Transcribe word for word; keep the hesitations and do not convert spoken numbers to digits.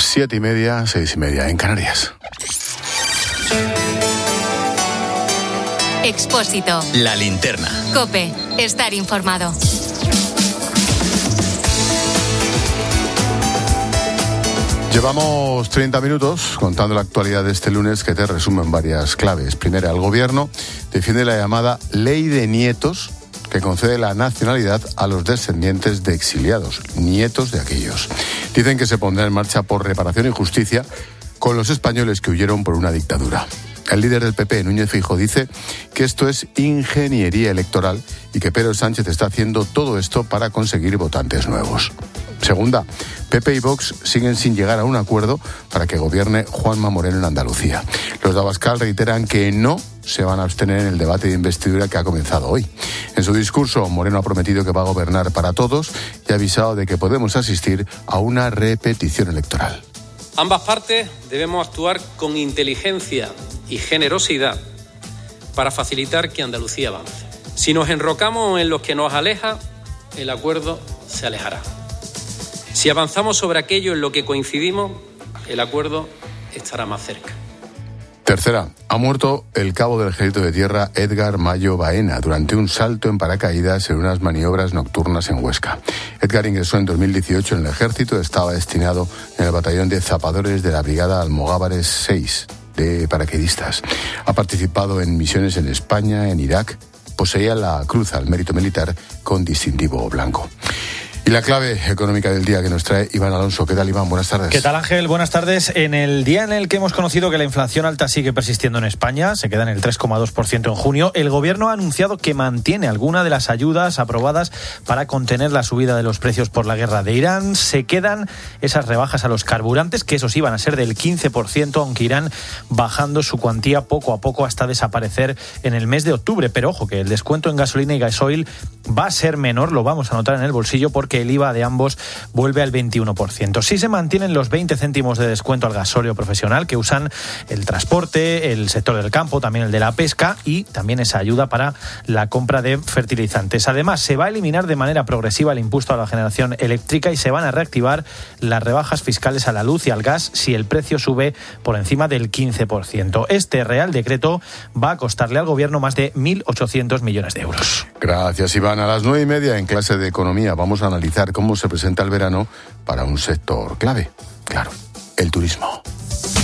Siete y media, seis y media en Canarias. Expósito. La linterna. COPE. Estar informado. Llevamos treinta minutos contando la actualidad de este lunes que te resumen varias claves. Primera, el gobierno defiende la llamada Ley de Nietos que concede la nacionalidad a los descendientes de exiliados, nietos de aquellos. Dicen que se pondrá en marcha por reparación y justicia con los españoles que huyeron por una dictadura. El líder del P P, Núñez Feijóo, dice que esto es ingeniería electoral y que Pedro Sánchez está haciendo todo esto para conseguir votantes nuevos. Segunda, P P y Vox siguen sin llegar a un acuerdo para que gobierne Juanma Moreno en Andalucía. Los de Abascal reiteran que no se van a abstener en el debate de investidura que ha comenzado hoy. En su discurso, Moreno ha prometido que va a gobernar para todos y ha avisado de que podemos asistir a una repetición electoral. Ambas partes debemos actuar con inteligencia y generosidad para facilitar que Andalucía avance. Si nos enrocamos en lo que nos aleja, el acuerdo se alejará. Si avanzamos sobre aquello en lo que coincidimos, el acuerdo estará más cerca. Tercera, ha muerto el cabo del Ejército de Tierra Edgar Mayo Baena durante un salto en paracaídas en unas maniobras nocturnas en Huesca. Edgar ingresó en dos mil dieciocho en el Ejército, estaba destinado en el batallón de zapadores de la Brigada Almogávares seis de paracaidistas. Ha participado en misiones en España, en Irak, poseía la Cruz al Mérito Militar con distintivo blanco. Y la clave económica del día que nos trae Iván Alonso. ¿Qué tal, Iván? Buenas tardes. ¿Qué tal, Ángel? Buenas tardes. En el día en el que hemos conocido que la inflación alta sigue persistiendo en España, se queda en el tres coma dos por ciento en junio, el Gobierno ha anunciado que mantiene alguna de las ayudas aprobadas para contener la subida de los precios por la guerra de Irán. Se quedan esas rebajas a los carburantes, que esos iban a ser del quince por ciento, aunque irán bajando su cuantía poco a poco hasta desaparecer en el mes de octubre. Pero ojo, que el descuento en gasolina y gasoil va a ser menor, lo vamos a notar en el bolsillo, porque el I V A de ambos vuelve al veintiuno por ciento. Sí se mantienen los veinte céntimos de descuento al gasóleo profesional que usan el transporte, el sector del campo, también el de la pesca, y también esa ayuda para la compra de fertilizantes. Además, se va a eliminar de manera progresiva el impuesto a la generación eléctrica y se van a reactivar las rebajas fiscales a la luz y al gas si el precio sube por encima del quince por ciento. Este Real Decreto va a costarle al Gobierno más de mil ochocientos millones de euros. Gracias, Iván. A las nueve y media en clase de economía vamos a analizar cómo se presenta el verano para un sector clave, claro, el turismo.